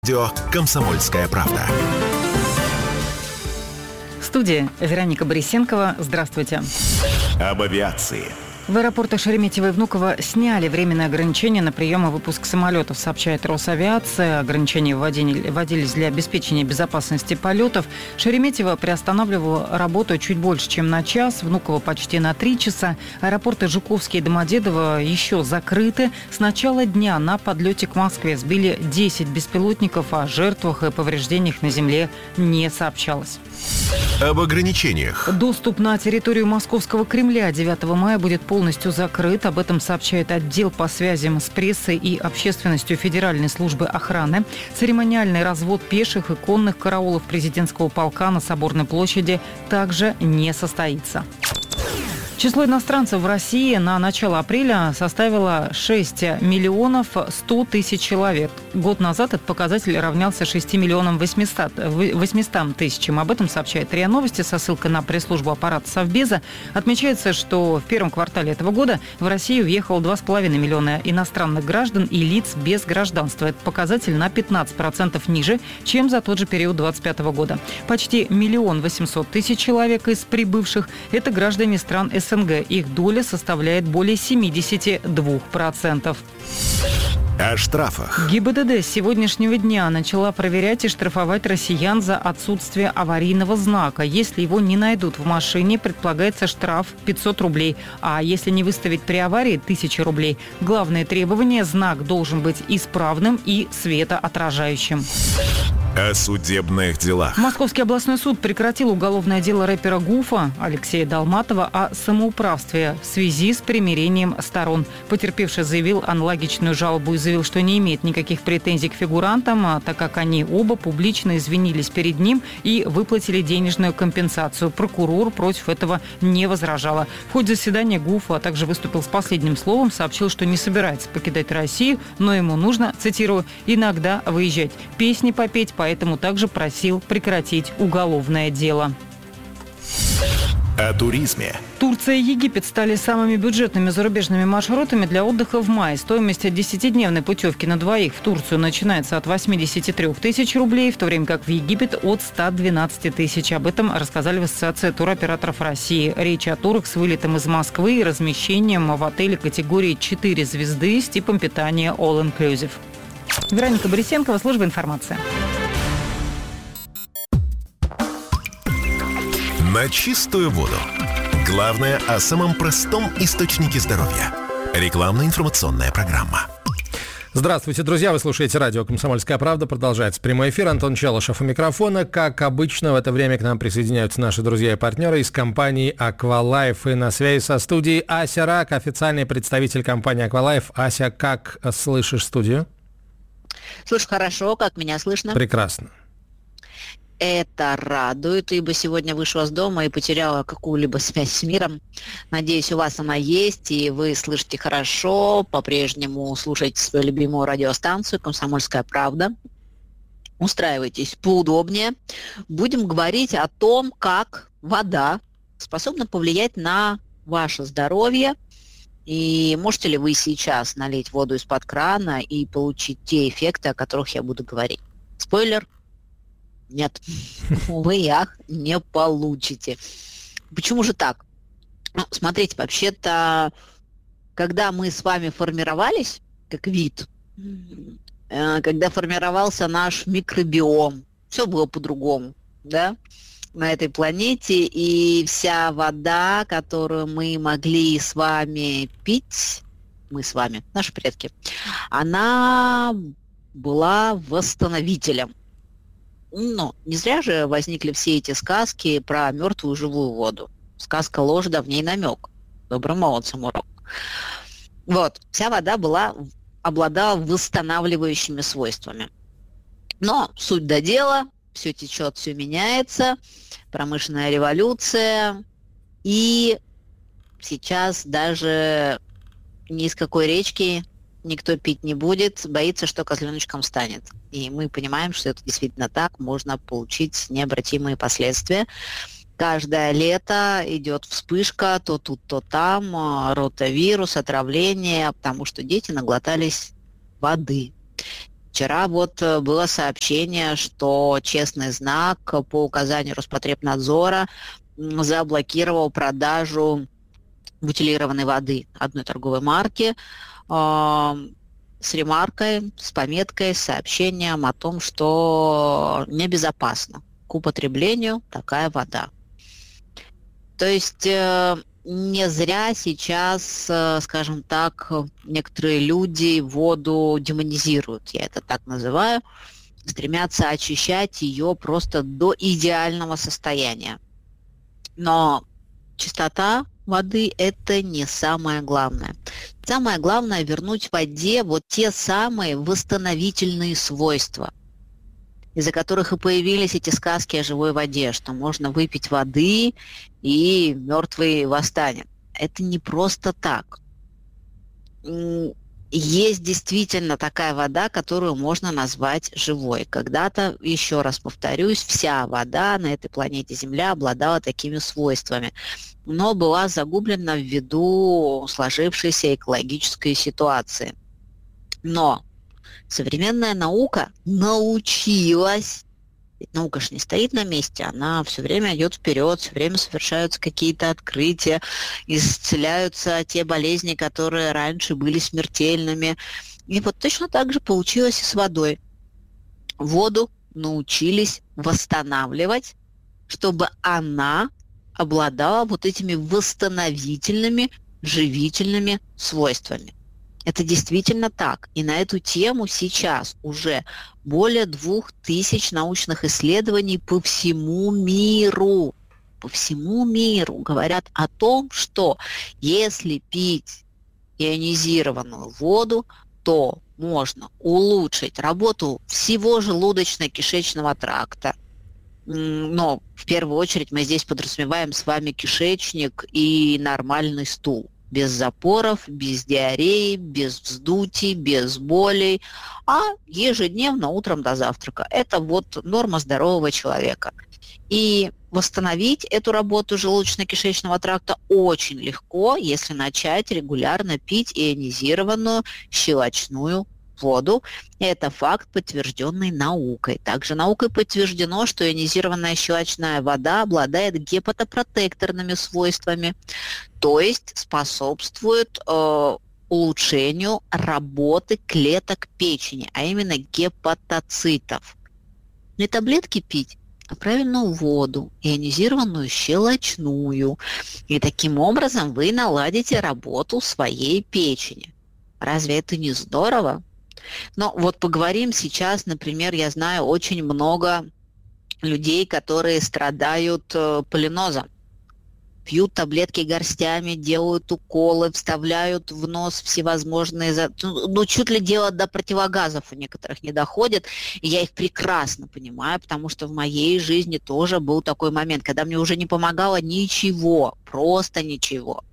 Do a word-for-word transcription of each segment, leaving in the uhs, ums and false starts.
Радио «Комсомольская правда». В студии Вероника Борисенкова. Здравствуйте. Об авиации. В аэропортах Шереметьево и Внуково сняли временные ограничения на прием и выпуск самолетов, сообщает Росавиация. Ограничения вводились для обеспечения безопасности полетов. Шереметьево приостанавливало работу чуть больше, чем на час, Внуково почти на три часа. Аэропорты Жуковский и Домодедово еще закрыты. С начала дня на подлете к Москве сбили десять беспилотников, о жертвах и повреждениях на земле не сообщалось. Об ограничениях. Доступ на территорию Московского Кремля девятого мая будет полностью закрыт. Об этом сообщает отдел по связям с прессой и общественностью Федеральной службы охраны. Церемониальный развод пеших и конных караулов президентского полка на Соборной площади также не состоится. Число иностранцев в России на начало апреля составило шесть миллионов сто тысяч человек. Год назад этот показатель равнялся шести миллионам восьмистам тысячам. Об этом сообщает РИА Новости со ссылкой на пресс-службу аппарата Совбеза. Отмечается, что в первом квартале этого года в Россию въехало два с половиной миллиона иностранных граждан и лиц без гражданства. Этот показатель на пятнадцать процентов ниже, чем за тот же период двадцать пятого года. Почти миллион восемьсот тысяч человек из прибывших – это граждане стран СНГ. СНГ. Их доля составляет более семьдесят два процента. О штрафах. ГИБДД с сегодняшнего дня начала проверять и штрафовать россиян за отсутствие аварийного знака. Если его не найдут в машине, предполагается штраф пятьсот рублей. А если не выставить при аварии – тысяча рублей. Главное требование – знак должен быть исправным и светоотражающим. О судебных делах. Московский областной суд прекратил уголовное дело рэпера Гуфа Алексея Долматова о самоуправстве в связи с примирением сторон. Потерпевший заявил аналогичную жалобу и заявил, что не имеет никаких претензий к фигурантам, так как они оба публично извинились перед ним и выплатили денежную компенсацию. Прокурор против этого не возражала. В ходе заседания Гуфа также выступил с последним словом, сообщил, что не собирается покидать Россию, но ему нужно, цитирую, «иногда выезжать, песни попеть», поэтому также просил прекратить уголовное дело. О туризме. Турция и Египет стали самыми бюджетными зарубежными маршрутами для отдыха в мае. Стоимость десятидневной путевки на двоих в Турцию начинается от восьмидесяти трёх тысяч рублей, в то время как в Египет от ста двенадцати тысяч. Об этом рассказали в Ассоциации туроператоров России. Речь о турах с вылетом из Москвы и размещением в отеле категории четыре звезды с типом питания All Inclusive. Вероника Борисенкова, служба информации. На чистую воду. Главное о самом простом источнике здоровья. Рекламно-информационная программа. Здравствуйте, друзья. Вы слушаете радио «Комсомольская правда». Продолжается прямой эфир. Антон Челышев у микрофона. Как обычно, в это время к нам присоединяются наши друзья и партнеры из компании «Аквалайф». И на связи со студией Ася Рак, официальный представитель компании «Аквалайф». Ася, как слышишь студию? Слышу хорошо. Как меня слышно? Прекрасно. Это радует, ибо сегодня вышла с дома и потеряла какую-либо связь с миром. Надеюсь, у вас она есть, и вы слышите хорошо, по-прежнему слушайте свою любимую радиостанцию «Комсомольская правда». Устраивайтесь поудобнее. Будем говорить о том, как вода способна повлиять на ваше здоровье. И можете ли вы сейчас налить воду из-под крана и получить те эффекты, о которых я буду говорить? Спойлер. Нет, увы, ах, не получите. Почему же так? Ну, смотрите, вообще-то, когда мы с вами формировались, как вид, э, когда формировался наш микробиом, все было по-другому, да, на этой планете, и вся вода, которую мы могли с вами пить, мы с вами, наши предки, она была восстановителем. Ну, не зря же возникли все эти сказки про мертвую живую воду. Сказка ложь, да в ней намек. Добрым молодцам урок. Вот, вся вода была, обладала восстанавливающими свойствами. Но суть до дела, все течет, все меняется, промышленная революция, и сейчас даже ни из какой речки никто пить не будет, боится, что козленочком станет. И мы понимаем, что это действительно так, можно получить необратимые последствия. Каждое лето идет вспышка, то тут, то там, ротавирус, отравление, потому что дети наглотались воды. Вчера вот было сообщение, что Честный знак по указанию Роспотребнадзора заблокировал продажу бутилированной воды одной торговой марки э, с ремаркой, с пометкой, с сообщением о том, что небезопасна к употреблению такая вода. То есть э, не зря сейчас, э, скажем так, некоторые люди воду демонизируют, я это так называю, стремятся очищать ее просто до идеального состояния. Но чистота воды – это не самое главное. Самое главное – вернуть в воде вот те самые восстановительные свойства, из-за которых и появились эти сказки о живой воде, что можно выпить воды, и мертвый восстанет. Это не просто так. Есть действительно такая вода, которую можно назвать живой. Когда-то, еще раз повторюсь, вся вода на этой планете Земля обладала такими свойствами, но была загублена ввиду сложившейся экологической ситуации. Но современная наука научилась, ведь наука же не стоит на месте, она все время идет вперед, все время совершаются какие-то открытия, исцеляются те болезни, которые раньше были смертельными. И вот точно так же получилось и с водой. Воду научились восстанавливать, чтобы она обладала вот этими восстановительными, живительными свойствами. Это действительно так. И на эту тему сейчас уже более двух тысяч научных исследований по всему миру, по всему миру говорят о том, что если пить ионизированную воду, то можно улучшить работу всего желудочно-кишечного тракта. Но в первую очередь мы здесь подразумеваем с вами кишечник и нормальный стул. Без запоров, без диареи, без вздутий, без болей, а ежедневно утром до завтрака. Это вот норма здорового человека. И восстановить эту работу желудочно-кишечного тракта очень легко, если начать регулярно пить ионизированную щелочную воду. Это факт, подтвержденный наукой. Также наукой подтверждено, что ионизированная щелочная вода обладает гепатопротекторными свойствами, то есть способствует э, улучшению работы клеток печени, а именно гепатоцитов. Не таблетки пить, а правильную воду, ионизированную щелочную. И таким образом вы наладите работу своей печени. Разве это не здорово? Но вот поговорим сейчас, например, я знаю очень много людей, которые страдают э, полинозом. Пьют таблетки горстями, делают уколы, вставляют в нос всевозможные... Ну, чуть ли дело до противогазов у некоторых не доходит. И я их прекрасно понимаю, потому что в моей жизни тоже был такой момент, когда мне уже не помогало ничего, просто ничего.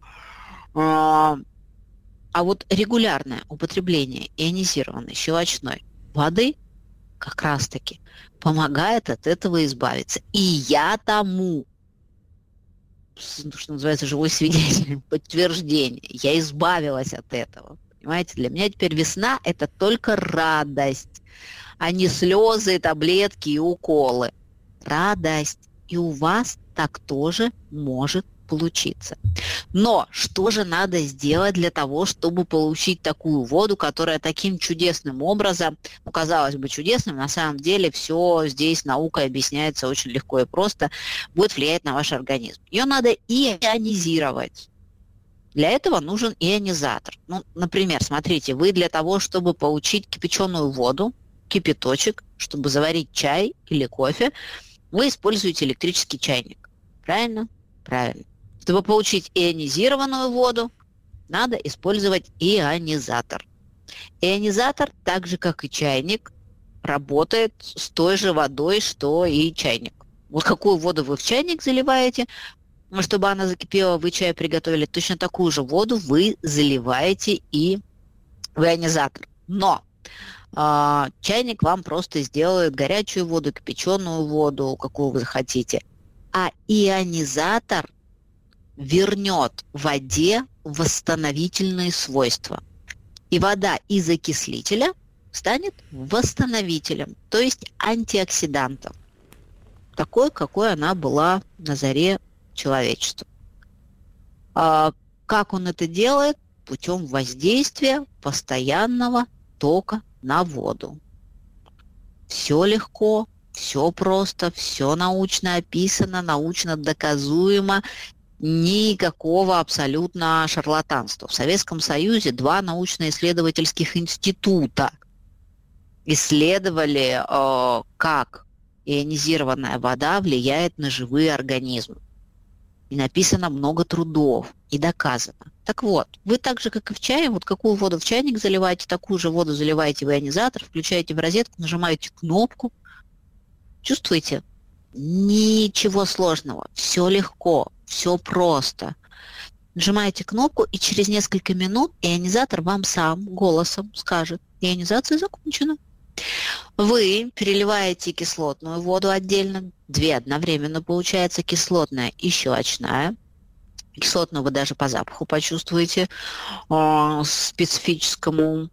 А вот регулярное употребление ионизированной щелочной воды как раз-таки помогает от этого избавиться. И я тому, что называется, живой свидетель, подтверждение. Я избавилась от этого. Понимаете, для меня теперь весна – это только радость, а не слезы, таблетки и уколы. Радость. И у вас так тоже может получиться. Но что же надо сделать для того, чтобы получить такую воду, которая таким чудесным образом, ну, казалось бы, чудесным, на самом деле все здесь наукой объясняется очень легко и просто, будет влиять на ваш организм. Ее надо ионизировать. Для этого нужен ионизатор. Ну, например, смотрите, вы для того, чтобы получить кипяченую воду, кипяточек, чтобы заварить чай или кофе, вы используете электрический чайник. Правильно? Правильно. Чтобы получить ионизированную воду, надо использовать ионизатор. Ионизатор, так же как и чайник, работает с той же водой, что и чайник. Вот какую воду вы в чайник заливаете, чтобы она закипела, вы чай приготовили, точно такую же воду вы заливаете и в ионизатор. Но э, чайник вам просто сделает горячую воду, кипяченую воду, какую вы захотите. А ионизатор вернет воде восстановительные свойства. И вода из окислителя станет восстановителем, то есть антиоксидантом, такой, какой она была на заре человечества. А как он это делает? Путем воздействия постоянного тока на воду. Все легко, все просто, все научно описано, научно доказуемо, никакого абсолютно шарлатанства. В Советском Союзе два научно-исследовательских института исследовали, э, как ионизированная вода влияет на живые организмы. И написано много трудов, и доказано. Так вот, вы так же, как и в чае, вот какую воду в чайник заливаете, такую же воду заливаете в ионизатор, включаете в розетку, нажимаете кнопку. Чувствуете? Ничего сложного, все легко, все просто. Нажимаете кнопку, и через несколько минут ионизатор вам сам голосом скажет: ионизация закончена. Вы переливаете кислотную воду отдельно, две одновременно получается, кислотная и щелочная. Кислотную вы даже по запаху почувствуете, э, специфическому.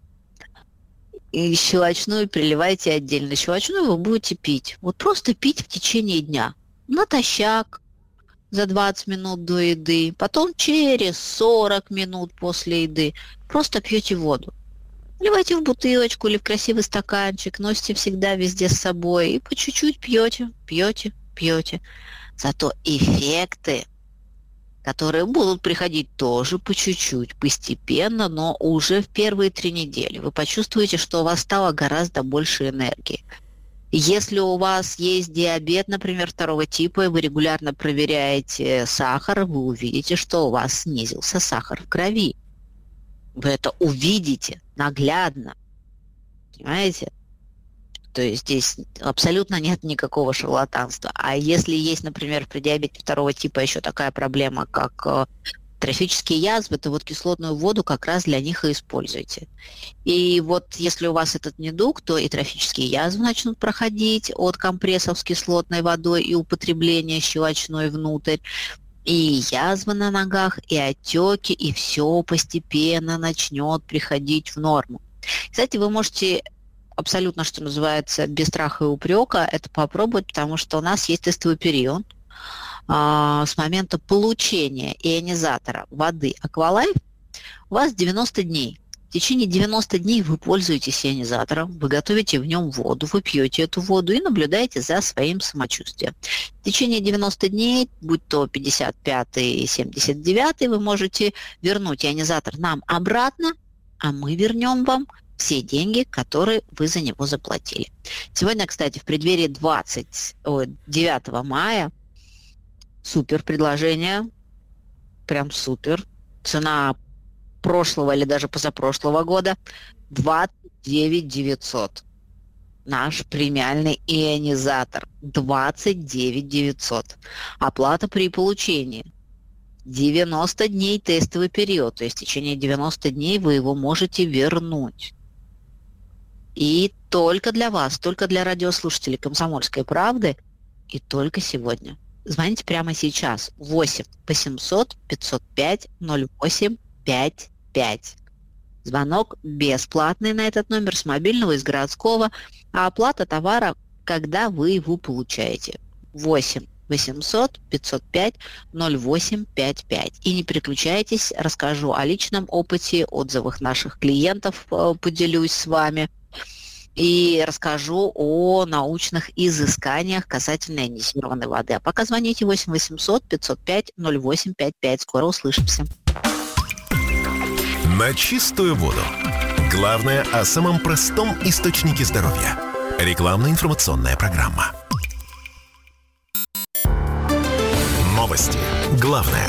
И щелочную переливаете отдельно. Щелочную вы будете пить. Вот просто пить в течение дня. Натощак за двадцать минут до еды, потом через сорок минут после еды. Просто пьете воду. Наливайте в бутылочку или в красивый стаканчик, носите всегда везде с собой и по чуть-чуть пьете, пьете, пьете. Зато эффекты, которые будут приходить тоже по чуть-чуть, постепенно, но уже в первые три недели, вы почувствуете, что у вас стало гораздо больше энергии. Если у вас есть диабет, например, второго типа, и вы регулярно проверяете сахар, вы увидите, что у вас снизился сахар в крови. Вы это увидите наглядно. Понимаете? То есть здесь абсолютно нет никакого шарлатанства. А если есть, например, при диабете второго типа еще такая проблема, как э, трофические язвы, то вот кислотную воду как раз для них и используйте. И вот если у вас этот недуг, то и трофические язвы начнут проходить от компрессов с кислотной водой и употребления щелочной внутрь. И язвы на ногах, и отеки, и все постепенно начнет приходить в норму. Кстати, вы можете абсолютно, что называется, без страха и упрека это попробовать, потому что у нас есть тестовый период а, с момента получения ионизатора воды Aqualife. У вас девяносто дней. В течение девяноста дней вы пользуетесь ионизатором, вы готовите в нем воду, вы пьете эту воду и наблюдаете за своим самочувствием. В течение девяноста дней, будь то пятьдесят пятый и семьдесят девятый, вы можете вернуть ионизатор нам обратно, а мы вернем вам все деньги, которые вы за него заплатили. Сегодня, кстати, в преддверии двадцать девятого мая супер предложение, прям супер. Цена прошлого или даже позапрошлого года двадцать девять девятьсот. Наш премиальный ионизатор двадцать девять девятьсот. Оплата при получении. девяносто дней тестовый период, то есть в течение девяноста дней вы его можете вернуть. И только для вас, только для радиослушателей «Комсомольской правды» и только сегодня. Звоните прямо сейчас. восемь восемьсот пятьсот пять ноль восемь пять пять. Звонок бесплатный на этот номер с мобильного, из городского, а оплата товара, когда вы его получаете. восемь восемьсот пятьсот пять ноль восемь пять пять. И не переключайтесь, расскажу о личном опыте, отзывах наших клиентов, поделюсь с вами. И расскажу о научных изысканиях касательно ионизированной воды. А пока звоните восемь восемьсот пятьсот пять ноль восемь пять пять. Скоро услышимся. На чистую воду. Главное о самом простом источнике здоровья. Рекламно-информационная программа. Новости. Главное.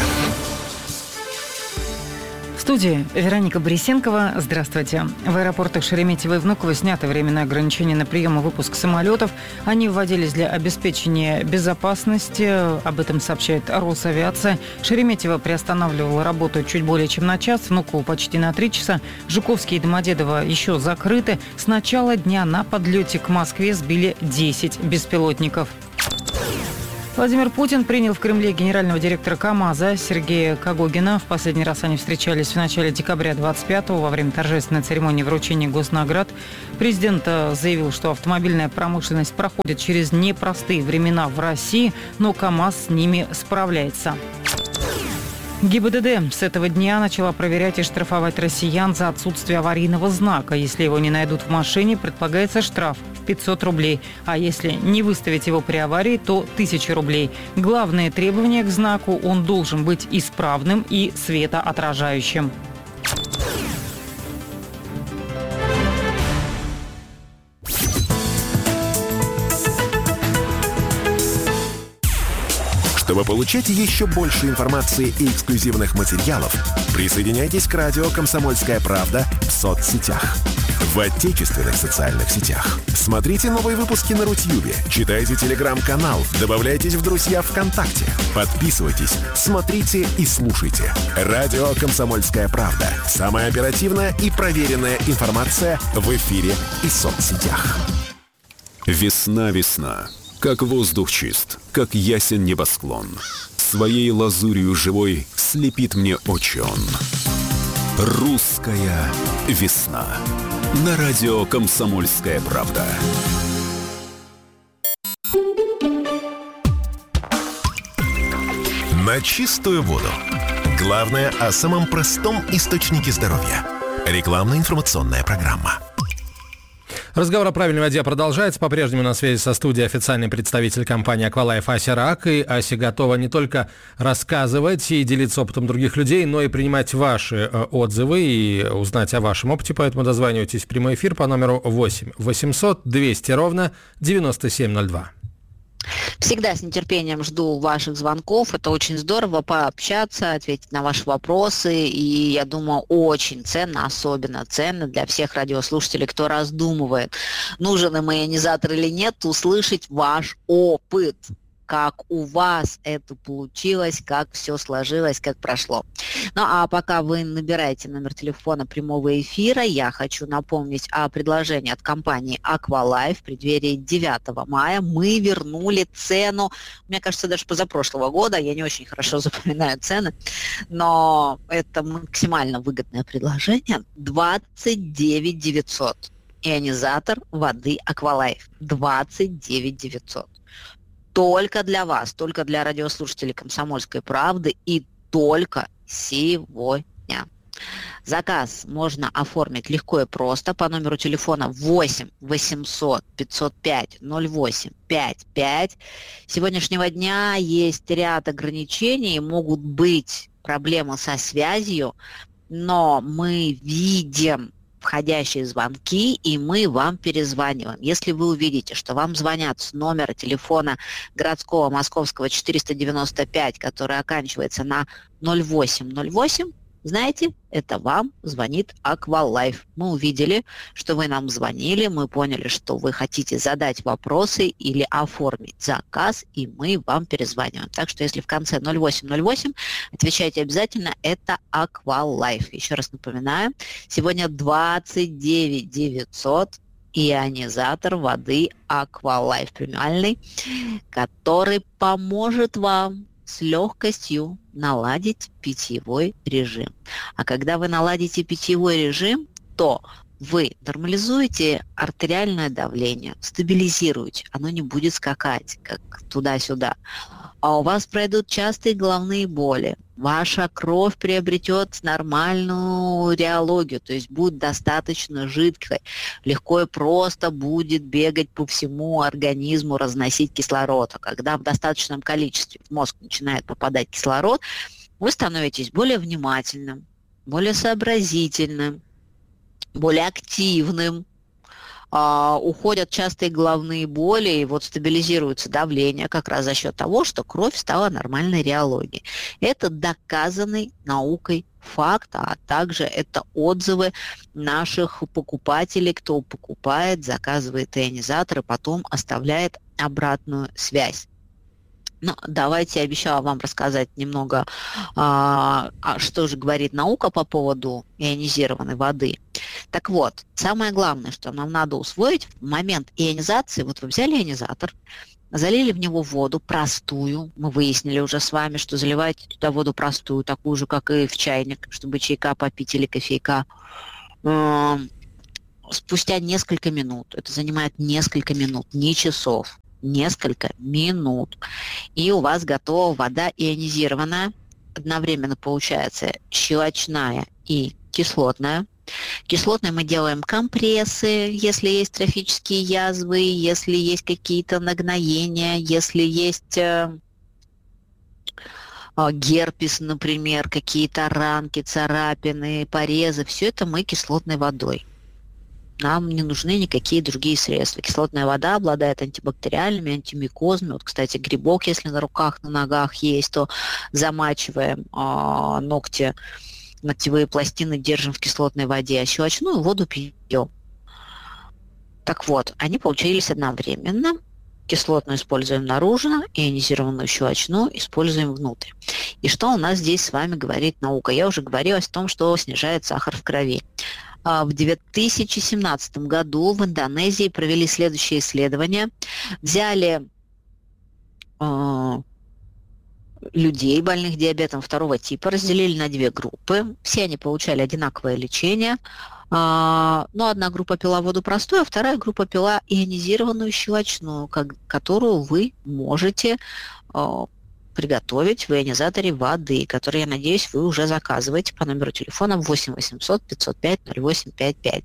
В студии Вероника Борисенкова. Здравствуйте. В аэропортах Шереметьево и Внуково снято временное ограничение на прием и выпуск самолетов. Они вводились для обеспечения безопасности. Об этом сообщает Росавиация. Шереметьево приостанавливало работу чуть более чем на час, Внуково почти на три часа. Жуковский и Домодедово еще закрыты. С начала дня на подлете к Москве сбили десять беспилотников. Владимир Путин принял в Кремле генерального директора КАМАЗа Сергея Когогина. В последний раз они встречались в начале декабря двадцать пятого во время торжественной церемонии вручения госнаград. Президент заявил, что автомобильная промышленность проходит через непростые времена в России, но КАМАЗ с ними справляется. ГИБДД с этого дня начала проверять и штрафовать россиян за отсутствие аварийного знака. Если его не найдут в машине, предполагается штраф в пятьсот рублей. А если не выставить его при аварии, то тысяча рублей. Главное требование к знаку – он должен быть исправным и светоотражающим. Чтобы получать еще больше информации и эксклюзивных материалов, присоединяйтесь к радио «Комсомольская правда» в соцсетях. В отечественных социальных сетях. Смотрите новые выпуски на Рутьюбе, читайте телеграм-канал, добавляйтесь в друзья ВКонтакте, подписывайтесь, смотрите и слушайте. Радио «Комсомольская правда». Самая оперативная и проверенная информация в эфире и соцсетях. Весна, весна. Как воздух чист, как ясен небосклон. Своей лазурью живой слепит мне очи он. Русская весна. На радио «Комсомольская правда». На чистую воду. Главное о самом простом источнике здоровья. Рекламно-информационная программа. Разговор о правильной воде продолжается. По-прежнему на связи со студией официальный представитель компании «Аквалайф» Ася Рак. И Ася готова не только рассказывать и делиться опытом других людей, но и принимать ваши отзывы и узнать о вашем опыте. Поэтому дозванивайтесь в прямой эфир по номеру восемь восемьсот двести ровно девяносто семь ноль два. Всегда с нетерпением жду ваших звонков. Это очень здорово пообщаться, ответить на ваши вопросы. И, я думаю, очень ценно, особенно ценно для всех радиослушателей, кто раздумывает, нужен им ионизатор или нет, услышать ваш опыт. Как у вас это получилось, как все сложилось, как прошло. Ну а пока вы набираете номер телефона прямого эфира, я хочу напомнить о предложении от компании «Аквалайф» в преддверии девятого мая. Мы вернули цену, мне кажется, даже позапрошлого года, я не очень хорошо запоминаю цены, но это максимально выгодное предложение. двадцать девять девятьсот. Ионизатор воды «Аквалайф». двадцать девять девятьсот. Только для вас, только для радиослушателей «Комсомольской правды» и только сегодня. Заказ можно оформить легко и просто по номеру телефона восемь восемьсот пятьсот пять ноль восемь пятьдесят пять. С сегодняшнего дня есть ряд ограничений, могут быть проблемы со связью, но мы видим входящие звонки, и мы вам перезваниваем. Если вы увидите, что вам звонят с номера телефона городского московского четыреста девяносто пять, который оканчивается на ноль восемь ноль восемь, знаете, это вам звонит Аквалайф. Мы увидели, что вы нам звонили, мы поняли, что вы хотите задать вопросы или оформить заказ, и мы вам перезваниваем. Так что если в конце ноль восемь ноль восемь, отвечайте обязательно, это Аквалайф. Еще раз напоминаю, сегодня двадцать девять девятьсот. Ионизатор воды Аквалайф премиальный, который поможет вам с легкостью наладить питьевой режим. А когда вы наладите питьевой режим, то вы нормализуете артериальное давление, стабилизируете, оно не будет скакать как туда-сюда. А у вас пройдут частые головные боли, ваша кровь приобретет нормальную реологию, то есть будет достаточно жидкой, легко и просто будет бегать по всему организму, разносить кислород. А когда в достаточном количестве в мозг начинает попадать кислород, вы становитесь более внимательным, более сообразительным, более активным, Uh, уходят частые головные боли, и вот стабилизируется давление как раз за счет того, что кровь стала нормальной реологией. Это доказанный наукой факт, а также это отзывы наших покупателей, кто покупает, заказывает ионизатор и потом оставляет обратную связь. Ну, давайте, я обещала вам рассказать немного, а, что же говорит наука по поводу ионизированной воды. Так вот, самое главное, что нам надо усвоить в момент ионизации, вот вы взяли ионизатор, залили в него воду простую, мы выяснили уже с вами, что заливаете туда воду простую, такую же, как и в чайник, чтобы чайка попить или кофейка. Спустя несколько минут, это занимает несколько минут, не часов, несколько минут, и у вас готова вода ионизированная, одновременно получается щелочная и кислотная. Кислотной мы делаем компрессы, если есть трофические язвы, если есть какие-то нагноения, если есть э, э, герпес, например, какие-то ранки, царапины, порезы. Все это мы кислотной водой. Нам не нужны никакие другие средства. Кислотная вода обладает антибактериальными, антимикозными. Вот, кстати, грибок, если на руках, на ногах есть, то замачиваем э, ногти, ногтевые пластины держим в кислотной воде, а щелочную воду пьем. Так вот, они получились одновременно. Кислотную используем наружно, ионизированную щелочную используем внутрь. И что у нас здесь с вами говорит наука? Я уже говорила о том, что снижает сахар в крови. В две тысячи семнадцатом году в Индонезии провели следующее исследование. Взяли э, людей, больных диабетом второго типа, разделили на две группы. Все они получали одинаковое лечение. Э, но одна группа пила воду простую, а вторая группа пила ионизированную щелочную, как, которую вы можете э, приготовить в ионизаторе воды, который, я надеюсь, вы уже заказываете по номеру телефона восемь восемьсот пятьсот пять ноль восемь пять пять.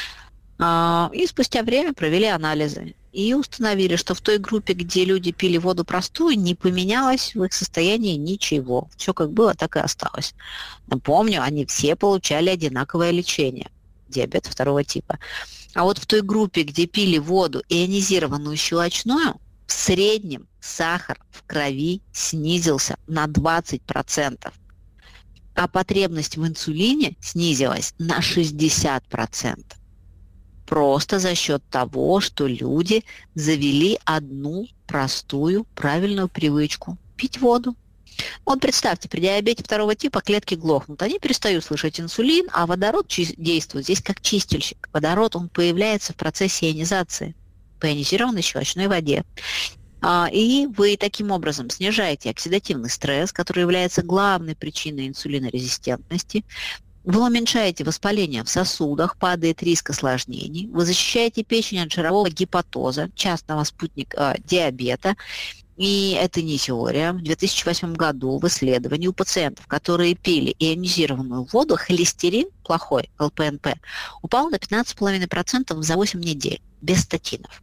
И спустя время провели анализы и установили, что в той группе, где люди пили воду простую, не поменялось в их состоянии ничего. Все как было, так и осталось. Напомню, они все получали одинаковое лечение. Диабет второго типа. А вот в той группе, где пили воду ионизированную щелочную, в среднем сахар в крови снизился на двадцать процентов, а потребность в инсулине снизилась на шестьдесят процентов. Просто за счет того, что люди завели одну простую, правильную привычку – пить воду. Вот представьте, при диабете второго типа клетки глохнут, они перестают слышать инсулин, а водород действует здесь как чистильщик. Водород, он появляется в процессе ионизации по ионизированной щелочной воде. И вы таким образом снижаете оксидативный стресс, который является главной причиной инсулинорезистентности. Вы уменьшаете воспаление в сосудах, падает риск осложнений. Вы защищаете печень от жирового гепатоза, частного спутника диабета. И это не теория. В две тысячи восьмом году в исследовании у пациентов, которые пили ионизированную воду, холестерин, плохой, эл пэ эн пэ, упал на пятнадцать целых пять десятых процента за восемь недель, без статинов.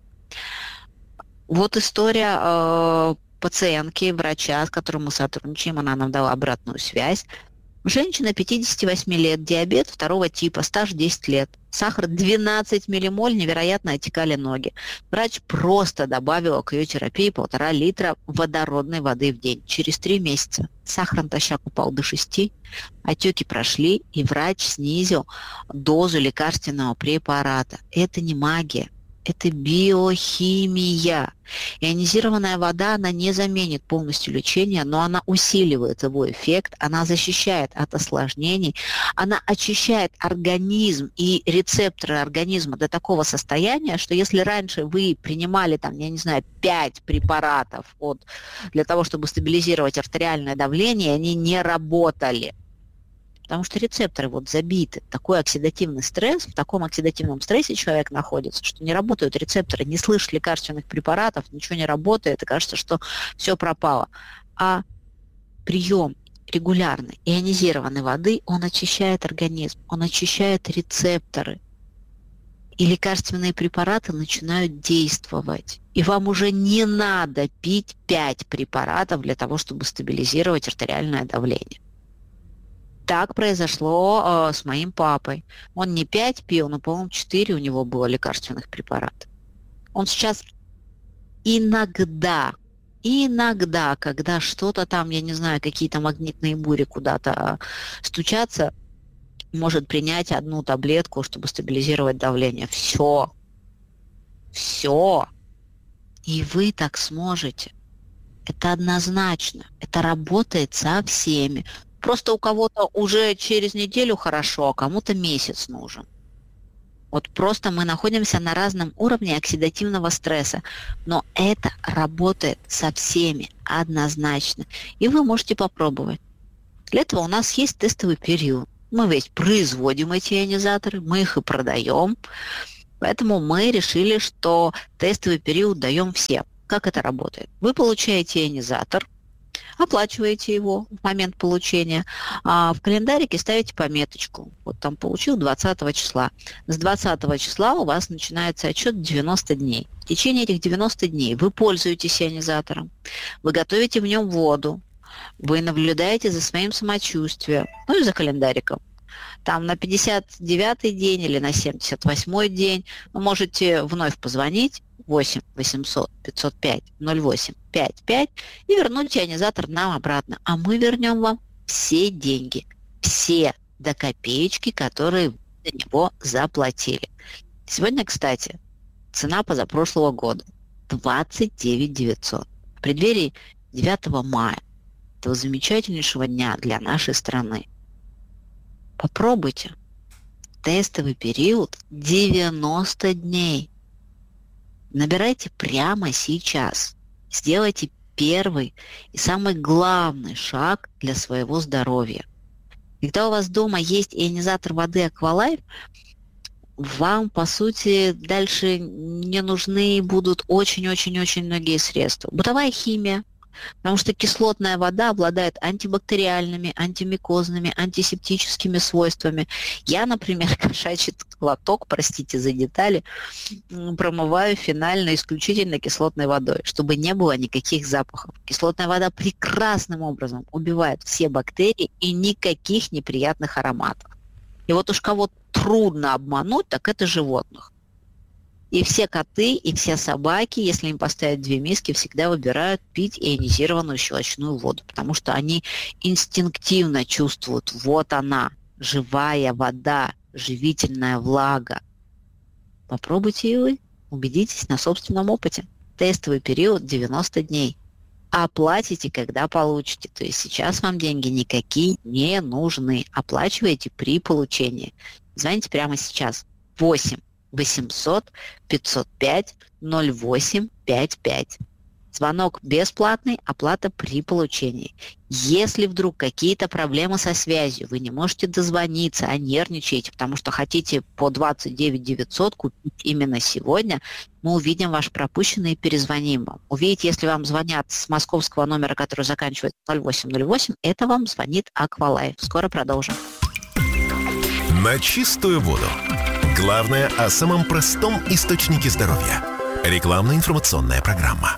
Вот история э, пациентки, врача, с которым мы сотрудничаем, она нам дала обратную связь. Женщина пятидесяти восьми лет, диабет второго типа, стаж десять лет, сахар двенадцать миллимоль, невероятно отекали ноги. Врач просто добавила к ее терапии полтора литра водородной воды в день. Через три месяца сахар натощак упал до шести, отеки прошли, и врач снизил дозу лекарственного препарата. Это не магия. Это биохимия. Ионизированная вода, она не заменит полностью лечение, но она усиливает его эффект, она защищает от осложнений, она очищает организм и рецепторы организма до такого состояния, что если раньше вы принимали, там, я не знаю, пять препаратов от, для того, чтобы стабилизировать артериальное давление, они не работали. Потому что рецепторы вот забиты. Такой оксидативный стресс, в таком оксидативном стрессе человек находится, что не работают рецепторы, не слышит лекарственных препаратов, ничего не работает, и кажется, что все пропало. А прием регулярной ионизированной воды, он очищает организм, он очищает рецепторы. И лекарственные препараты начинают действовать. И вам уже не надо пить пять препаратов для того, чтобы стабилизировать артериальное давление. Так произошло э, с моим папой. Он не пять пил, но, по-моему, четыре у него было лекарственных препаратов. Он сейчас иногда, иногда, когда что-то там, я не знаю, какие-то магнитные бури куда-то стучатся, может принять одну таблетку, чтобы стабилизировать давление. Все. Все. И вы так сможете. Это однозначно. Это работает со всеми. Просто у кого-то уже через неделю хорошо, а кому-то месяц нужен. Вот просто мы находимся на разном уровне оксидативного стресса. Но это работает со всеми однозначно. И вы можете попробовать. Для этого у нас есть тестовый период. Мы ведь производим эти ионизаторы, мы их и продаем. Поэтому мы решили, что тестовый период даем всем. Как это работает? Вы получаете ионизатор, оплачиваете его в момент получения, а в календарике ставите пометочку. Вот там получил двадцатого числа. С двадцатого числа у вас начинается отчет девяносто дней. В течение этих девяноста дней вы пользуетесь ионизатором, вы готовите в нем воду, вы наблюдаете за своим самочувствием, ну и за календариком. Там на пятьдесят девятый день или на семьдесят восьмой день вы можете вновь позвонить восемь восемьсот пятьсот пять ноль восемь пять пять и вернуть ионизатор нам обратно. А мы вернем вам все деньги, все до копеечки, которые вы за него заплатили. Сегодня, кстати, цена позапрошлого года двадцать девять тысяч девятьсот. В преддверии девятого мая, этого замечательнейшего дня для нашей страны. Попробуйте. Тестовый период девяносто дней. Набирайте прямо сейчас. Сделайте первый и самый главный шаг для своего здоровья. Когда у вас дома есть ионизатор воды Aqualife, вам, по сути, дальше не нужны будут очень-очень-очень многие средства. Бытовая химия, потому что кислотная вода обладает антибактериальными, антимикозными, антисептическими свойствами. Я, например, кошачий лоток, простите за детали, промываю финально исключительно кислотной водой, чтобы не было никаких запахов. Кислотная вода прекрасным образом убивает все бактерии и никаких неприятных ароматов. И вот уж кого трудно обмануть, так это животных. И все коты, и все собаки, если им поставить две миски, всегда выбирают пить ионизированную щелочную воду, потому что они инстинктивно чувствуют, вот она, живая вода, живительная влага. Попробуйте и вы, убедитесь на собственном опыте. Тестовый период девяносто дней. Оплатите, когда получите. То есть сейчас вам деньги никакие не нужны. Оплачиваете при получении. Звоните прямо сейчас. восемь восемьсот пятьсот пять ноль восемь пять пять. Звонок бесплатный, оплата при получении. Если вдруг какие-то проблемы со связью, вы не можете дозвониться, а нервничаете, потому что хотите по двадцать девять тысяч девятьсот купить именно сегодня, мы увидим ваш пропущенный и перезвоним вам. Увидеть, если вам звонят с московского номера, который заканчивается ноль восемь ноль восемь, это вам звонит Aqualife. Скоро продолжим. На чистую воду. Главное о самом простом источнике здоровья. Рекламно-информационная программа.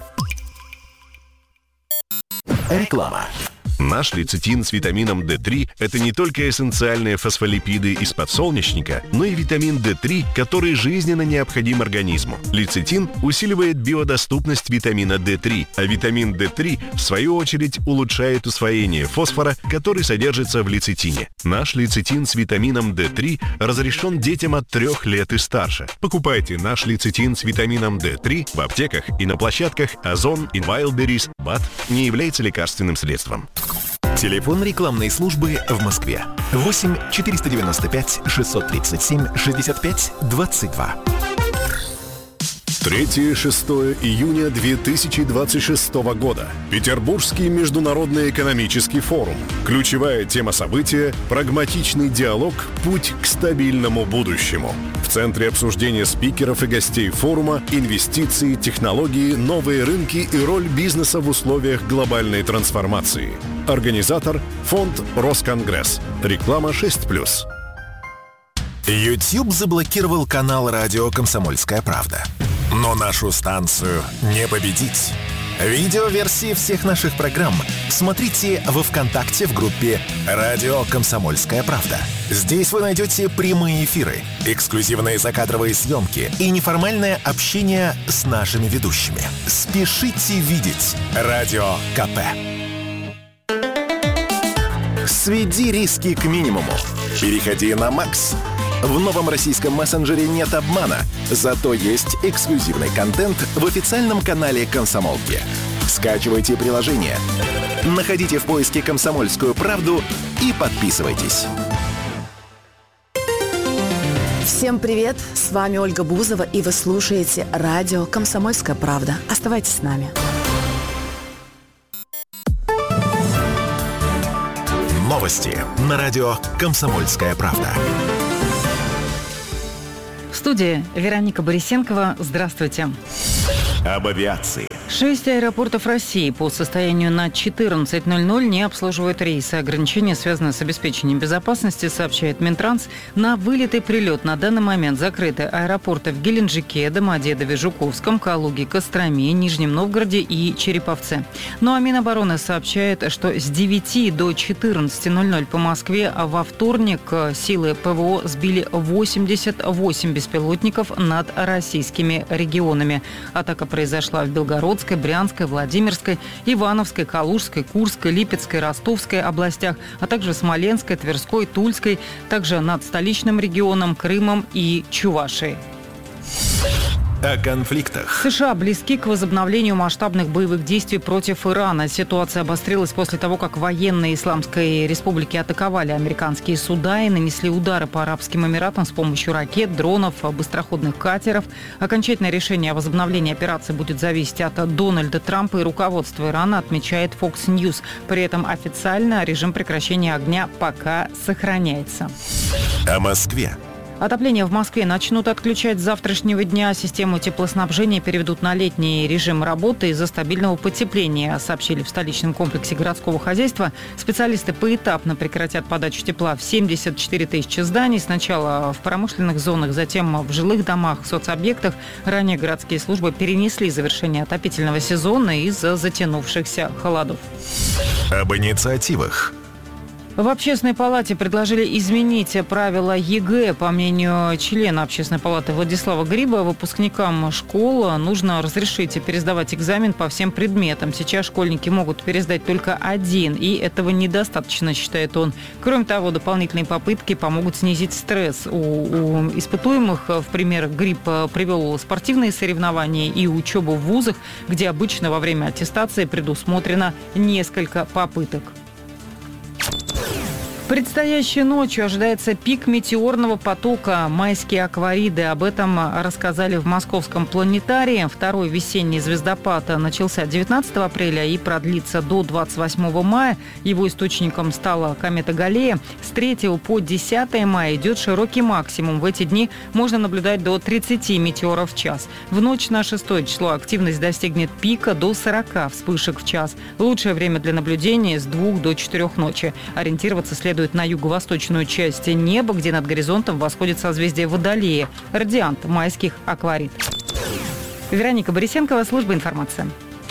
Реклама. Наш лецитин с витамином дэ три – это не только эссенциальные фосфолипиды из подсолнечника, но и витамин дэ три, который жизненно необходим организму. Лецитин усиливает биодоступность витамина дэ три, а витамин дэ три, в свою очередь, улучшает усвоение фосфора, который содержится в лецитине. Наш лецитин с витамином дэ три разрешен детям от трех лет и старше. Покупайте наш лецитин с витамином дэ три в аптеках и на площадках Озон и Wildberries. БАД не является лекарственным средством. Телефон рекламной службы в Москве. восемь четыреста девяносто пять шестьсот тридцать семь шестьдесят пять двадцать два. третьего-шестого июня две тысячи двадцать шестого года. Петербургский международный экономический форум. Ключевая тема события – прагматичный диалог «Путь к стабильному будущему». В центре обсуждения спикеров и гостей форума инвестиции, технологии, новые рынки и роль бизнеса в условиях глобальной трансформации. Организатор – фонд «Росконгресс». Реклама шесть плюс. YouTube заблокировал канал радио «Комсомольская правда». Но нашу станцию не победить. Видеоверсии всех наших программ смотрите во ВКонтакте в группе «Радио Комсомольская правда». Здесь вы найдете прямые эфиры, эксклюзивные закадровые съемки и неформальное общение с нашими ведущими. Спешите видеть Радио КП. Сведи риски к минимуму. Переходи на Макс. В новом российском мессенджере нет обмана, зато есть эксклюзивный контент в официальном канале «Комсомолки». Скачивайте приложение, находите в поиске «Комсомольскую правду» и подписывайтесь. Всем привет! С вами Ольга Бузова, и вы слушаете радио «Комсомольская правда». Оставайтесь с нами. Новости на радио «Комсомольская правда». В студии Вероника Борисенкова. Здравствуйте. Об авиации. Шесть аэропортов России по состоянию на четырнадцать ноль ноль не обслуживают рейсы. Ограничения связаны с обеспечением безопасности, сообщает Минтранс. На вылет и прилет на данный момент закрыты аэропорты в Геленджике, Домодедове, Жуковском, Калуге, Костроме, Нижнем Новгороде и Череповце. Ну а Минобороны сообщает, что с девяти до четырнадцати ноль ноль по Москве во вторник силы ПВО сбили восемьдесят восемь беспилотников над российскими регионами. Атака произошла в Белгородской, Брянской, Владимирской, Ивановской, Калужской, Курской, Липецкой, Ростовской областях, а также Смоленской, Тверской, Тульской, также над столичным регионом, Крымом и Чувашией. О конфликтах. США близки к возобновлению масштабных боевых действий против Ирана. Ситуация обострилась после того, как военные Исламской Республики атаковали американские суда и нанесли удары по Арабским Эмиратам с помощью ракет, дронов, быстроходных катеров. Окончательное решение о возобновлении операции будет зависеть от Дональда Трампа и руководства Ирана, отмечает Fox News. При этом официально режим прекращения огня пока сохраняется. О Москве. Отопление в Москве начнут отключать с завтрашнего дня. Систему теплоснабжения переведут на летний режим работы из-за стабильного потепления, сообщили в столичном комплексе городского хозяйства. Специалисты поэтапно прекратят подачу тепла в семьдесят четыре тысячи зданий. Сначала в промышленных зонах, затем в жилых домах, соцобъектах. Ранее городские службы перенесли завершение отопительного сезона из-за затянувшихся холодов. Об инициативах. В Общественной палате предложили изменить правила ЕГЭ. По мнению члена Общественной палаты Владислава Гриба, выпускникам школ нужно разрешить пересдавать экзамен по всем предметам. Сейчас школьники могут пересдать только один, и этого недостаточно, считает он. Кроме того, дополнительные попытки помогут снизить стресс. У, у испытуемых, в пример, Гриб привел спортивные соревнования и учебу в вузах, где обычно во время аттестации предусмотрено несколько попыток. Предстоящей ночью ожидается пик метеорного потока, майские аквариды. Об этом рассказали в Московском планетарии. Второй весенний звездопад начался девятнадцатого апреля и продлится до двадцать восьмого мая. Его источником стала комета Галлея. С третьего по десятое мая идет широкий максимум. В эти дни можно наблюдать до тридцати метеоров в час. В ночь на шестое число активность достигнет пика до сорока вспышек в час. Лучшее время для наблюдения с двух до четырех ночи. Ориентироваться следует на юго-восточную часть неба, где над горизонтом восходит созвездие Водолея, радиант майских акварид. Вероника Борисенкова, служба информации.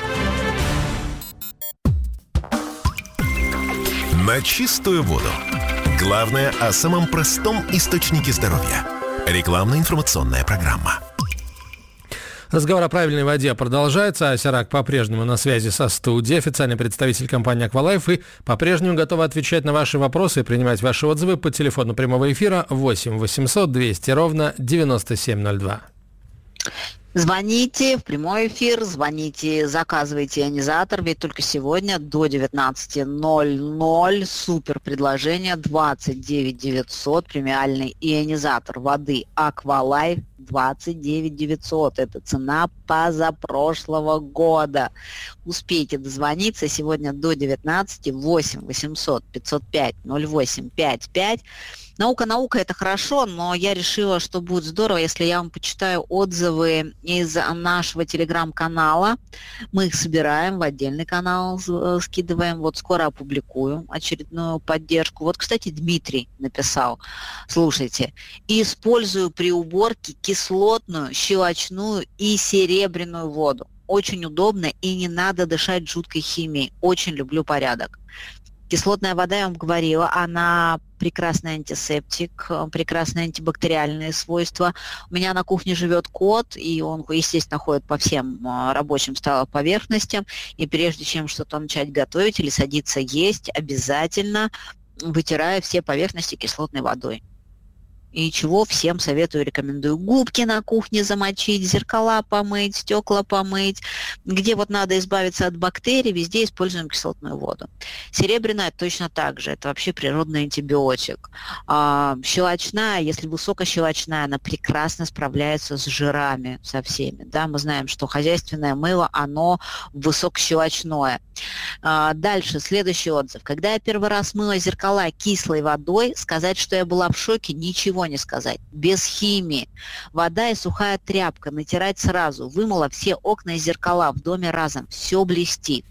На чистую воду. Главное о самом простом источнике здоровья. Рекламно-информационная программа. Разговор о правильной воде продолжается. Асярак по-прежнему на связи со студией, официальный представитель компании «Аквалайф», и по-прежнему готова отвечать на ваши вопросы и принимать ваши отзывы по телефону прямого эфира восемь восемьсот двести ровно девяносто семь ноль два. Звоните в прямой эфир, звоните, заказывайте ионизатор, ведь только сегодня до девятнадцати ноль ноль супер предложение двадцать девять девятьсот, премиальный ионизатор воды «Аквалайф» двадцать девять девятьсот. Это цена позапрошлого года. Успейте дозвониться сегодня до девятнадцати, восемь восемьсот пятьсот пять ноль восемь пятьдесят пять. Наука, наука, это хорошо, но я решила, что будет здорово, если я вам почитаю отзывы из нашего телеграм-канала. Мы их собираем в отдельный канал, скидываем. Вот скоро опубликую очередную поддержку. Вот, кстати, Дмитрий написал. Слушайте, использую при уборке кислотную, щелочную и серебряную воду. Очень удобно и не надо дышать жуткой химией. Очень люблю порядок. Кислотная вода, я вам говорила, она прекрасный антисептик, прекрасные антибактериальные свойства. У меня на кухне живет кот, и он, естественно, ходит по всем рабочим поверхностям. И прежде чем что-то начать готовить или садиться есть, обязательно вытираю все поверхности кислотной водой. и чего всем советую, рекомендую. Губки на кухне замочить, зеркала помыть, стекла помыть. Где вот надо избавиться от бактерий, везде используем кислотную воду. Серебряная точно так же. Это вообще природный антибиотик. А, щелочная, если высокощелочная, она прекрасно справляется с жирами со всеми. Да? Мы знаем, что хозяйственное мыло, оно высокощелочное. А, дальше, следующий отзыв. Когда я первый раз мыла зеркала кислой водой, сказать, что я была в шоке, ничего не сказать. Без химии. Вода и сухая тряпка. Натирать сразу. Вымыла все окна и зеркала в доме разом. Все блестит.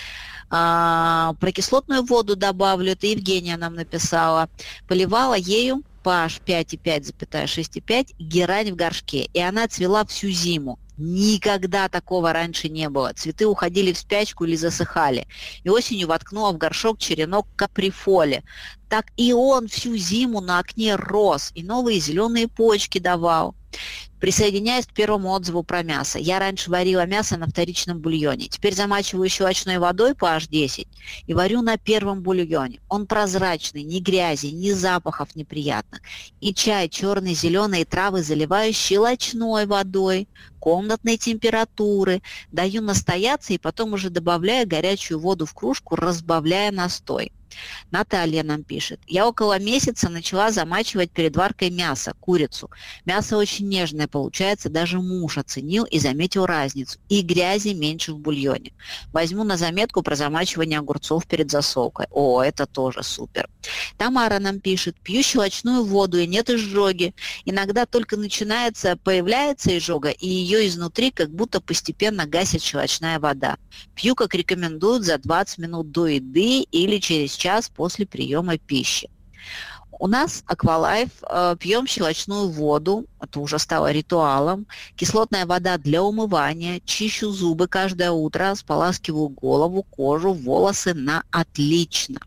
А, про кислотную воду добавлю. Это Евгения нам написала. Поливала ею pH пять и пять, шесть и пять герань в горшке. И она цвела всю зиму. Никогда такого раньше не было. Цветы уходили в спячку или засыхали. И осенью воткнула в горшок черенок каприфоли. Так и он всю зиму на окне рос. И новые зеленые почки давал. Присоединяюсь к первому отзыву про мясо. Я раньше варила мясо на вторичном бульоне. Теперь замачиваю щелочной водой pH десять и варю на первом бульоне. Он прозрачный, ни грязи, ни запахов неприятных. И чай черный, зеленые травы заливаю щелочной водой комнатной температуры. Даю настояться и потом уже добавляю горячую воду в кружку, разбавляя настой. Наталья нам пишет. Я около месяца начала замачивать перед варкой мясо, курицу. Мясо очень нежное получается, даже муж оценил и заметил разницу. И грязи меньше в бульоне. Возьму на заметку про замачивание огурцов перед засолкой. О, это тоже супер. Тамара нам пишет. Пью щелочную воду и нет изжоги. Иногда только начинается, появляется изжога, и ее изнутри как будто постепенно гасит щелочная вода. Пью, как рекомендуют, за двадцать минут до еды или через час после приема пищи. У нас Аквалайф, э, пьем щелочную воду, это уже стало ритуалом, кислотная вода для умывания, чищу зубы каждое утро, споласкиваю голову, кожу, волосы на отлично.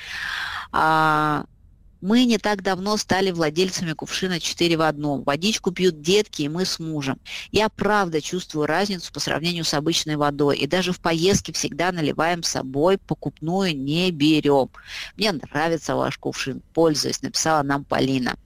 А, мы не так давно стали владельцами кувшина четыре в одном. Водичку пьют детки и мы с мужем. Я правда чувствую разницу по сравнению с обычной водой. И даже в поездке всегда наливаем с собой, покупную не берем. Мне нравится ваш кувшин, пользуюсь, написала нам Полина.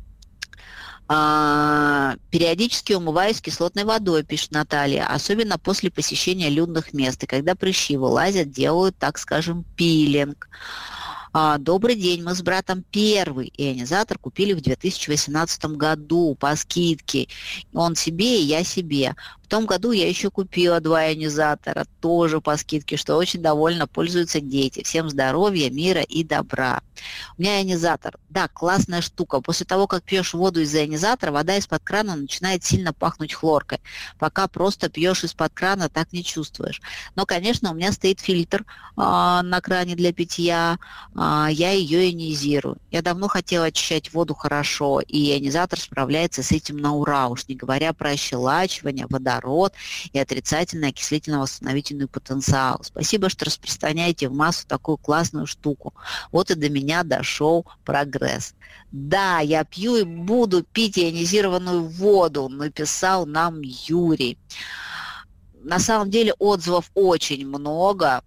А, периодически умываюсь кислотной водой, пишет Наталья, особенно после посещения людных мест. И когда прыщи вылазят, делают, так скажем, пилинг. А, добрый день, мы с братом первый ионизатор купили в две тысячи восемнадцатом году по скидке. Он себе и я себе. В том году я еще купила два ионизатора, тоже по скидке, что очень довольно пользуются дети. Всем здоровья, мира и добра. У меня ионизатор. Да, классная штука. После того, как пьешь воду из ионизатора, вода из-под крана начинает сильно пахнуть хлоркой. Пока просто пьешь из-под крана, так не чувствуешь. Но, конечно, у меня стоит фильтр а, на кране для питья. А, я ее ионизирую. Я давно хотела очищать воду хорошо, и ионизатор справляется с этим на ура, уж не говоря про ощелачивание, водород и отрицательный окислительно-восстановительный потенциал. Спасибо, что распространяете в массу такую классную штуку. Вот и до меня дошел прогресс. Да, я пью и буду пить ионизированную воду, написал нам Юрий. На самом деле отзывов очень много,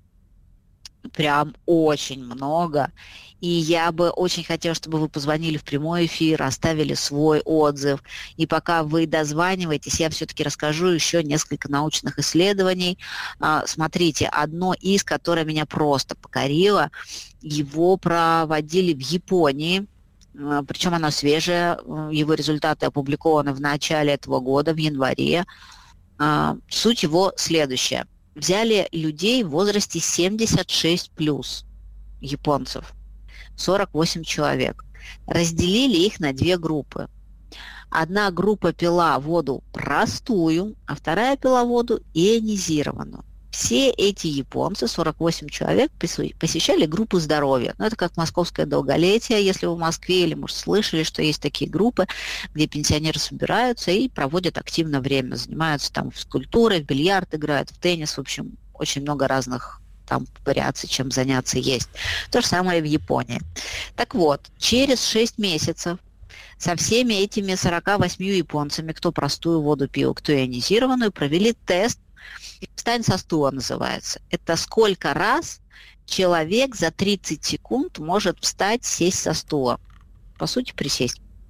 прям очень много. И я бы очень хотела, чтобы вы позвонили в прямой эфир, оставили свой отзыв. И пока вы дозваниваетесь, я все-таки расскажу еще несколько научных исследований. Смотрите, одно из, которое меня просто покорило, его проводили в Японии. Причем оно свежее, его результаты опубликованы в начале этого года, в январе. Суть его следующая. Взяли людей в возрасте семьдесят шесть плюс, японцев, сорок восемь человек. Разделили их на две группы. Одна группа пила воду простую, а вторая пила воду ионизированную. Все эти японцы, сорок восемь человек, посещали группу здоровья. Ну, это как московское долголетие, если вы в Москве, или, может, слышали, что есть такие группы, где пенсионеры собираются и проводят активно время, занимаются там физкультурой, в бильярд играют, в теннис, в общем, очень много разных там вариаций, чем заняться есть. То же самое в Японии. Так вот, через шесть месяцев со всеми этими сорока восьмью японцами, кто простую воду пил, кто ионизированную, провели тест. «Встань со стула» называется. Это сколько раз человек за тридцать секунд может встать, сесть со стула. По сути, присесть.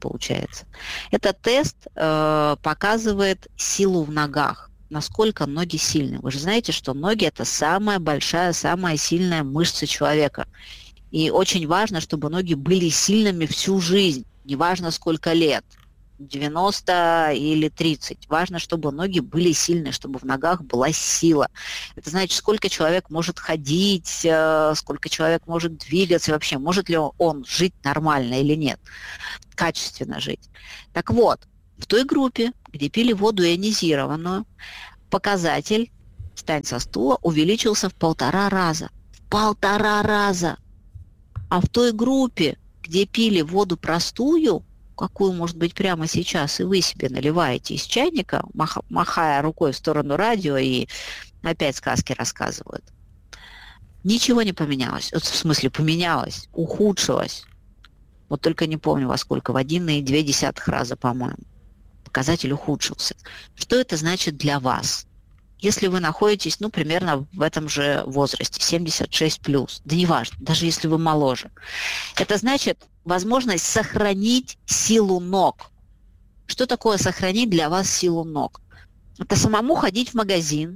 получается. Этот тест э, показывает силу в ногах, насколько ноги сильны. Вы же знаете, что ноги – это самая большая, самая сильная мышца человека. И очень важно, чтобы ноги были сильными всю жизнь, неважно сколько лет. девяносто или тридцать. Важно, чтобы ноги были сильные, чтобы в ногах была сила. Это значит, сколько человек может ходить, сколько человек может двигаться, вообще может ли он жить нормально или нет, качественно жить. Так вот, в той группе, где пили воду ионизированную, показатель «встань со стула» увеличился в полтора раза. В полтора раза! А в той группе, где пили воду простую, какую, может быть, прямо сейчас и вы себе наливаете из чайника, маха, махая рукой в сторону радио и опять сказки рассказывают. Ничего не поменялось. Вот в смысле поменялось, ухудшилось. Вот только не помню во сколько, в один и две десятых раза, по-моему. Показатель ухудшился. Что это значит для вас? Если вы находитесь, ну, примерно в этом же возрасте, семьдесят шесть плюс, да неважно, даже если вы моложе, это значит возможность сохранить силу ног. Что такое сохранить для вас силу ног? Это самому ходить в магазин,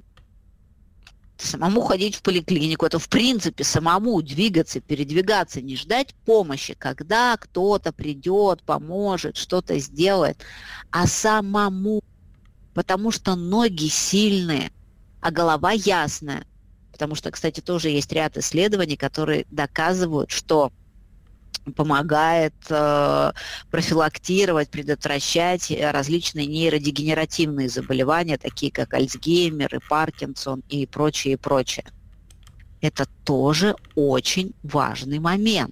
самому ходить в поликлинику, это в принципе самому двигаться, передвигаться, не ждать помощи, когда кто-то придет, поможет, что-то сделает, а самому. Потому что ноги сильные, а голова ясная. Потому что, кстати, тоже есть ряд исследований, которые доказывают, что помогает э, профилактировать, предотвращать различные нейродегенеративные заболевания, такие как Альцгеймер и Паркинсон и прочее, и прочее. Это тоже очень важный момент.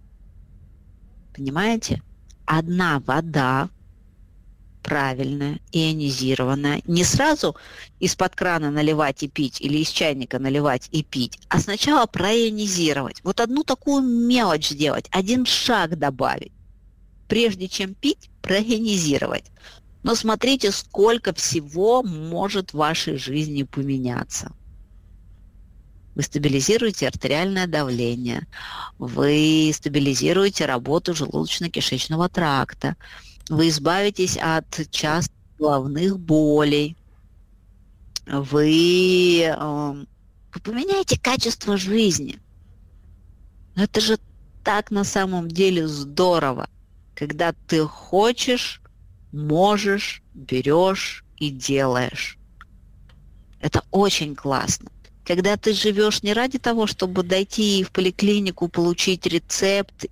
Понимаете? Одна вода, правильная, ионизированная, не сразу из-под крана наливать и пить или из чайника наливать и пить, а сначала проионизировать. Вот одну такую мелочь сделать, один шаг добавить. Прежде чем пить, проионизировать. Но смотрите, сколько всего может в вашей жизни поменяться. Вы стабилизируете артериальное давление, вы стабилизируете работу желудочно-кишечного тракта, вы избавитесь от частых головных болей, вы, э, вы поменяете качество жизни. Но это же так на самом деле здорово, когда ты хочешь, можешь, берешь и делаешь. Это очень классно. Когда ты живешь не ради того, чтобы дойти в поликлинику, получить рецепт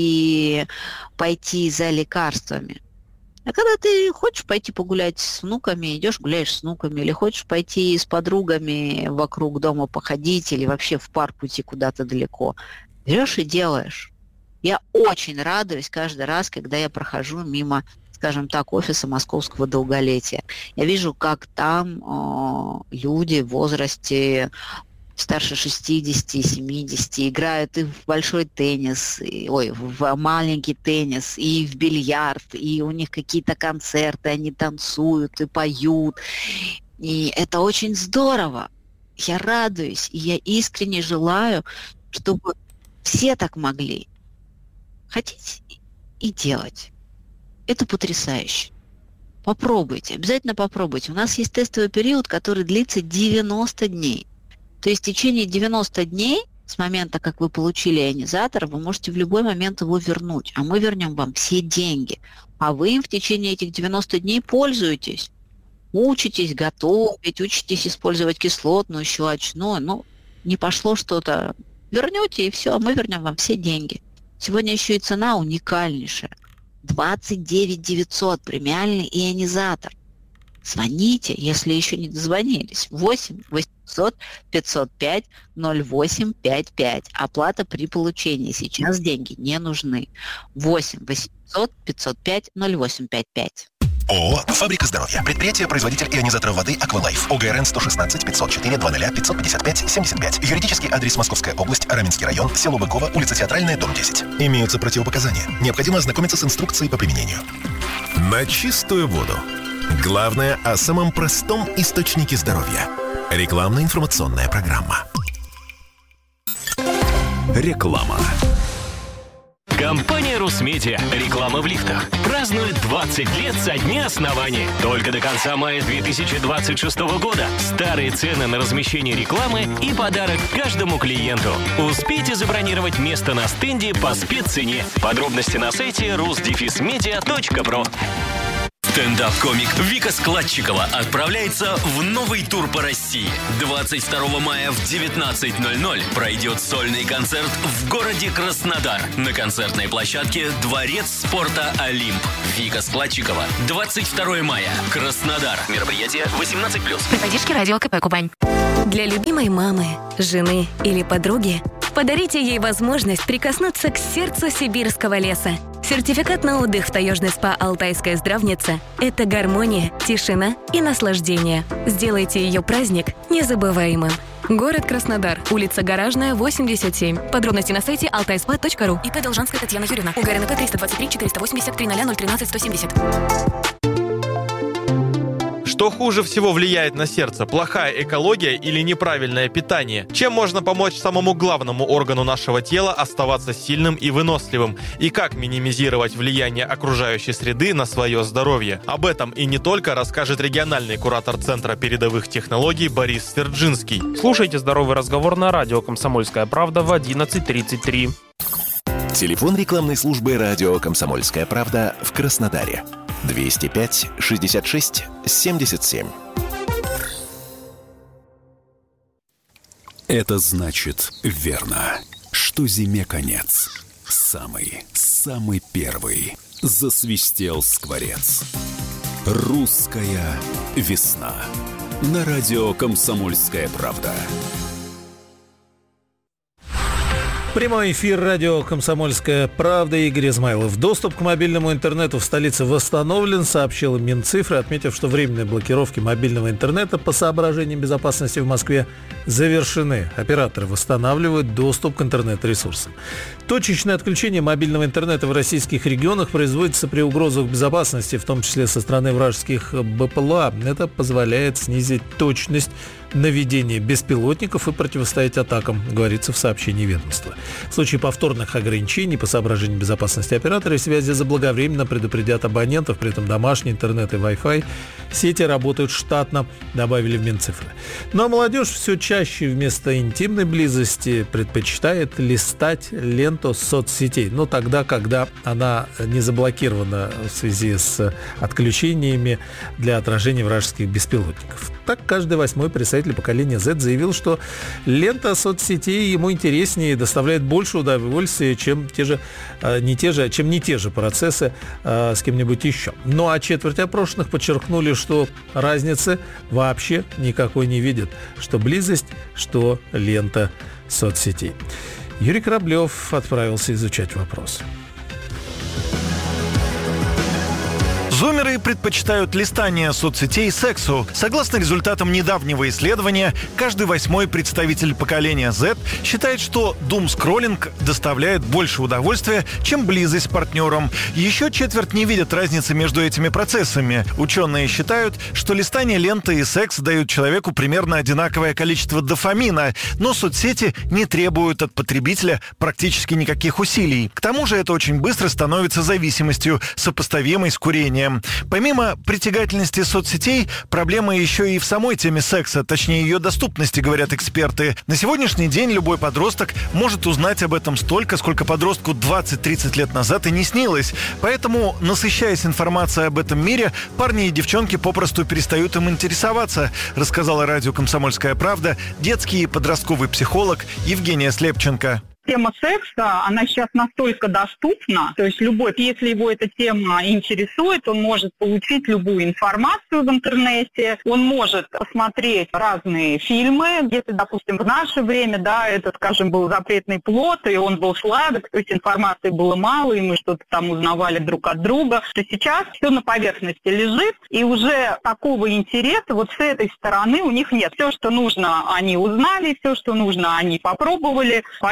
и пойти за лекарствами, а когда ты хочешь пойти погулять с внуками, идешь гуляешь с внуками, или хочешь пойти с подругами вокруг дома походить, или вообще в парк уйти куда-то далеко, берешь и делаешь. Я очень радуюсь каждый раз, когда я прохожу мимо, скажем так, офиса Московского долголетия. Я вижу, как там э, люди в возрасте старше шестидесяти, семидесяти играют и в большой теннис, и, ой, в маленький теннис, и в бильярд, и у них какие-то концерты, они танцуют и поют. И это очень здорово. Я радуюсь, и я искренне желаю, чтобы все так могли. Хотите и делать. Это потрясающе. Попробуйте, обязательно попробуйте. У нас есть тестовый период, который длится девяносто дней. То есть в течение девяноста дней, с момента, как вы получили ионизатор, вы можете в любой момент его вернуть, а мы вернем вам все деньги. А вы им в течение этих девяноста дней пользуетесь. Учитесь готовить, учитесь использовать кислотную, щелочную. Ну, не пошло что-то, вернете и все, а мы вернем вам все деньги. Сегодня еще и цена уникальнейшая. двадцать девять тысяч девятьсот, премиальный ионизатор. Звоните, если еще не дозвонились. восемь восемьсот пятьсот пять ноль восемь пять пять. Оплата при получении. Сейчас деньги не нужны. восемь восемьсот пятьсот пять ноль восемь пять пять. ООО «Фабрика здоровья». Предприятие-производитель ионизаторов воды «Аквалайф». ОГРН сто шестнадцать пятьсот четыре двадцать пятьсот пятьдесят пять семьдесят пять. Юридический адрес: Московская область, Раменский район, село Быково, улица Театральная, дом десять. Имеются противопоказания. Необходимо ознакомиться с инструкцией по применению. На чистую воду. Главное о самом простом источнике здоровья. Рекламно-информационная программа. Реклама. Компания «Русмедиа». Реклама в лифтах. Празднует двадцать лет со дня основания. Только до конца мая две тысячи двадцать шестого года. Старые цены на размещение рекламы и подарок каждому клиенту. Успейте забронировать место на стенде по спеццене. Подробности на сайте рус дефис медиа точка про. Стендап-комик Вика Складчикова отправляется в новый тур по России. двадцать второго мая в девятнадцать ноль ноль пройдет сольный концерт в городе Краснодар на концертной площадке «Дворец спорта Олимп». Вика Складчикова. двадцать второго мая. Краснодар. Мероприятие восемнадцать плюс. При поддержке радио КП «Кубань». Для любимой мамы, жены или подруги подарите ей возможность прикоснуться к сердцу сибирского леса. Сертификат на отдых в таежный спа «Алтайская здравница» – это гармония, тишина и наслаждение. Сделайте ее праздник незабываемым. Город Краснодар. Улица Гаражная, восемьдесят семь. Подробности на сайте алтайспа точка ру. ИП Должанская Татьяна Юрьевна. УГРНП триста двадцать три четыреста восемьдесят три ноль ноль тринадцать сто семьдесят. Что хуже всего влияет на сердце? Плохая экология или неправильное питание? Чем можно помочь самому главному органу нашего тела оставаться сильным и выносливым? И как минимизировать влияние окружающей среды на свое здоровье? Об этом и не только расскажет региональный куратор Центра передовых технологий Борис Сверджинский. Слушайте «Здоровый разговор» на радио «Комсомольская правда» в одиннадцать тридцать три. Телефон рекламной службы радио «Комсомольская правда» в Краснодаре. двести пять шестьдесят шесть семьдесят семь. Это значит верно, что зиме конец. Самый, самый первый засвистел скворец. Русская весна. На радио «Комсомольская правда». Прямой эфир радио «Комсомольская правда». Игорь Измайлов. Доступ к мобильному интернету в столице восстановлен, сообщила Минцифры, отметив, что временные блокировки мобильного интернета по соображениям безопасности в Москве завершены. Операторы восстанавливают доступ к интернет-ресурсам. Точечное отключение мобильного интернета в российских регионах производится при угрозах безопасности, в том числе со стороны вражеских БПЛА. Это позволяет снизить точность наведения беспилотников и противостоять атакам, говорится в сообщении ведомства. В случае повторных ограничений по соображениям безопасности операторы связи заблаговременно предупредят абонентов, при этом домашний интернет и Wi-Fi сети работают штатно, добавили в Минцифры. Ну а молодежь все чаще вместо интимной близости предпочитает листать ленту соцсетей. Но тогда, когда она не заблокирована в связи с отключениями для отражения вражеских беспилотников. Так, каждый восьмой представитель поколения Z заявил, что лента соцсетей ему интереснее и доставляет больше удовольствия, чем те же, не те же, чем не те же процессы с кем-нибудь еще. Ну а четверть опрошенных подчеркнули, что разницы вообще никакой не видят. Что близость, что лента соцсетей. Юрий Кораблев отправился изучать вопрос. Зумеры предпочитают листание соцсетей сексу. Согласно результатам недавнего исследования, каждый восьмой представитель поколения Z считает, что думскроллинг доставляет больше удовольствия, чем близость с партнером. Еще четверть не видят разницы между этими процессами. Ученые считают, что листание ленты и секс дают человеку примерно одинаковое количество дофамина, но соцсети не требуют от потребителя практически никаких усилий. К тому же это очень быстро становится зависимостью, сопоставимой с курением. Помимо притягательности соцсетей, проблема еще и в самой теме секса, точнее ее доступности, говорят эксперты. На сегодняшний день любой подросток может узнать об этом столько, сколько подростку двадцать-тридцать лет назад и не снилось. Поэтому, насыщаясь информацией об этом мире, парни и девчонки попросту перестают им интересоваться, рассказала радио «Комсомольская правда» детский и подростковый психолог Евгения Слепченко. Тема секса, она сейчас настолько доступна, то есть любой, если его эта тема интересует, он может получить любую информацию в интернете, он может посмотреть разные фильмы, если, допустим, в наше время, да, это, скажем, был запретный плод, и он был сладок, то есть информации было мало, и мы что-то там узнавали друг от друга, то сейчас все на поверхности лежит, и уже такого интереса вот с этой стороны у них нет. Все, что нужно, они узнали, все, что нужно, они попробовали, поэтому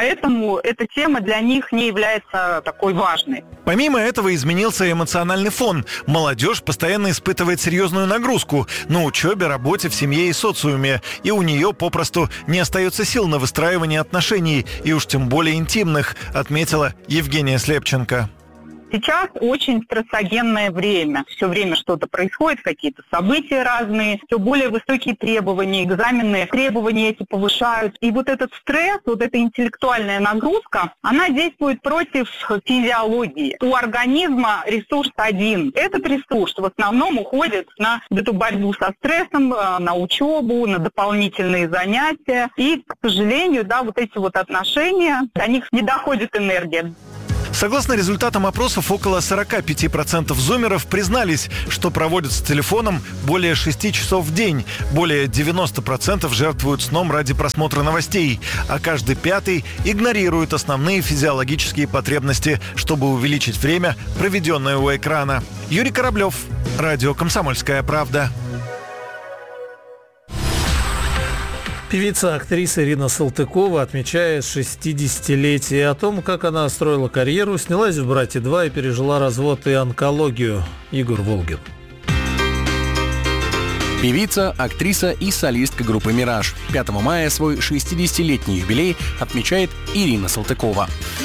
поэтому эта тема для них не является такой важной. Помимо этого изменился эмоциональный фон. Молодежь постоянно испытывает серьезную нагрузку на учебе, работе, в семье и социуме. И у нее попросту не остается сил на выстраивание отношений, и уж тем более интимных, отметила Евгения Слепченко. Сейчас очень стрессогенное время. Все время что-то происходит, какие-то события разные, все более высокие требования, экзамены, требования эти повышают. И вот этот стресс, вот эта интеллектуальная нагрузка, она действует против физиологии. У организма ресурс один. Этот ресурс в основном уходит на эту борьбу со стрессом, на учебу, на дополнительные занятия. И, к сожалению, да, вот эти вот отношения, до них не доходит энергия. Согласно результатам опросов, около сорок пять процентов зумеров признались, что проводят с телефоном более шести часов в день. Более девяносто процентов жертвуют сном ради просмотра новостей, а каждый пятый игнорирует основные физиологические потребности, чтобы увеличить время, проведенное у экрана. Юрий Кораблев, радио «Комсомольская правда». Певица, актриса Ирина Салтыкова отмечает шестидесятилетие. О том, как она строила карьеру, снялась в «Брате два» и пережила развод и онкологию. Егор Волгин. Певица, актриса и солистка группы «Мираж». пятого мая свой шестидесятилетний юбилей отмечает Ирина Салтыкова.